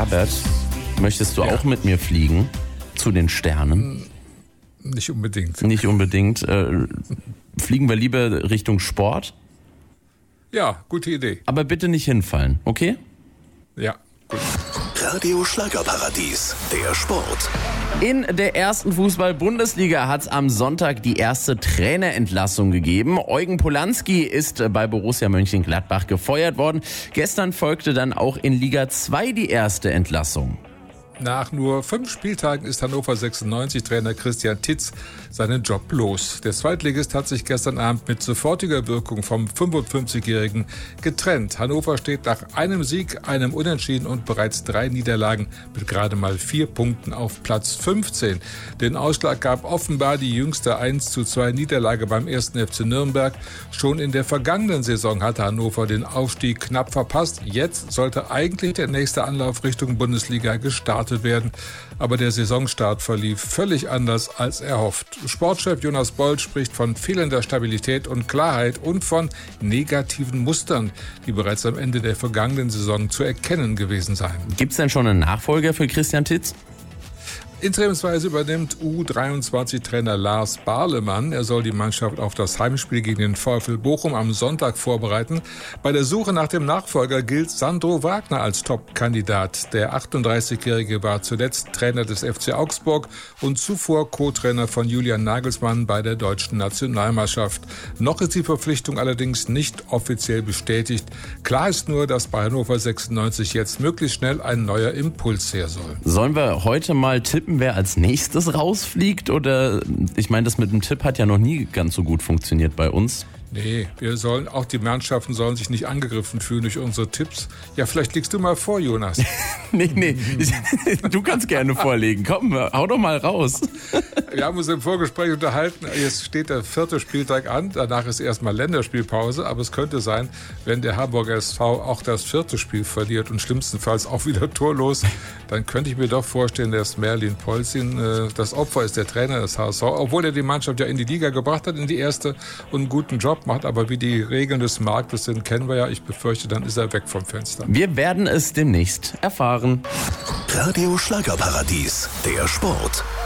Herbert, möchtest du auch mit mir fliegen zu den Sternen? Nicht unbedingt. Nicht unbedingt. Fliegen wir lieber Richtung Sport? Ja, gute Idee. Aber bitte nicht hinfallen, okay? Ja, gut. Radio Schlagerparadies, der Sport. In der ersten Fußball-Bundesliga hat es am Sonntag die erste Trainerentlassung gegeben. Eugen Polanski ist bei Borussia Mönchengladbach gefeuert worden. Gestern folgte dann auch in Liga 2 die erste Entlassung. Nach nur 5 Spieltagen ist Hannover 96 Trainer Christian Titz seinen Job los. Der Zweitligist hat sich gestern Abend mit sofortiger Wirkung vom 55-Jährigen getrennt. Hannover steht nach einem Sieg, einem Unentschieden und bereits 3 Niederlagen mit gerade mal 4 Punkten auf Platz 15. Den Ausschlag gab offenbar die jüngste 1:2 Niederlage beim 1. FC Nürnberg. Schon in der vergangenen Saison hatte Hannover den Aufstieg knapp verpasst. Jetzt sollte eigentlich der nächste Anlauf Richtung Bundesliga gestartet werden. Aber der Saisonstart verlief völlig anders als erhofft. Sportchef Jonas Bold spricht von fehlender Stabilität und Klarheit und von negativen Mustern, die bereits am Ende der vergangenen Saison zu erkennen gewesen seien. Gibt es denn schon einen Nachfolger für Christian Titz? Interimsweise übernimmt U23-Trainer Lars Barlemann. Er soll die Mannschaft auf das Heimspiel gegen den VfL Bochum am Sonntag vorbereiten. Bei der Suche nach dem Nachfolger gilt Sandro Wagner als Top-Kandidat. Der 38-Jährige war zuletzt Trainer des FC Augsburg und zuvor Co-Trainer von Julian Nagelsmann bei der deutschen Nationalmannschaft. Noch ist die Verpflichtung allerdings nicht offiziell bestätigt. Klar ist nur, dass bei Hannover 96 jetzt möglichst schnell ein neuer Impuls her soll. Sollen wir heute mal tippen, wer als nächstes rausfliegt? Oder, ich meine, das mit dem Tipp hat ja noch nie ganz so gut funktioniert bei uns. Nee, auch die Mannschaften sollen sich nicht angegriffen fühlen durch unsere Tipps. Ja, vielleicht legst du mal vor, Jonas. Nee, du kannst gerne vorlegen. Komm, hau doch mal raus. Wir haben uns im Vorgespräch unterhalten, jetzt steht der 4. Spieltag an, danach ist erstmal Länderspielpause, aber es könnte sein, wenn der Hamburger SV auch das 4. Spiel verliert und schlimmstenfalls auch wieder torlos, dann könnte ich mir doch vorstellen, dass Merlin Polzin das Opfer ist, der Trainer des HSV, obwohl er die Mannschaft ja in die Liga gebracht hat, in die erste und einen guten Job macht, aber wie die Regeln des Marktes sind, kennen wir ja. Ich befürchte, dann ist er weg vom Fenster. Wir werden es demnächst erfahren. Radio Schlagerparadies, der Sport.